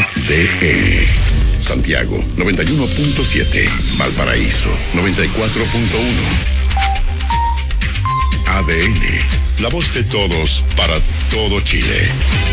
ADN. Santiago 91.7, Valparaíso 94.1. ADN, la voz de todos para todo Chile.